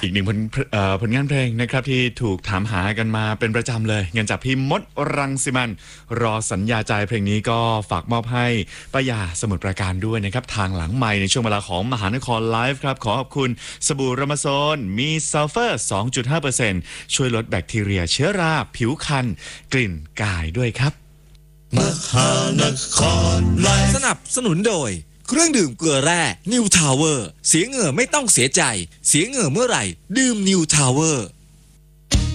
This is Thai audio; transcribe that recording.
อีกหนึ่งผลงานเพลงนะครับที่ถูกถามหากันมาเป็นประจำเลยเงินจากพี่มดรังสิมันรอสัญญาใจเพลงนี้ก็ฝากมอบให้ป้ายาสมุทรปราการด้วยนะครับทางหลังไมค์ในช่วงเวลาของมหานครไลฟ์ครับขอขอบคุณสบู่รามาโซนมีซัลเฟอร์ 2.5% ช่วยลดแบคทีเรียเชื้อราผิวคันกลิ่นกายด้วยครับมหานครไลฟ์สนับสนุนโดยเครื่องดื่มเกลือแร่นิวทาวเวอร์เสียเหงื่อไม่ต้องเสียใจเสียเหงื่อเมื่อไหร่ดื่มนิวทาวเวอร์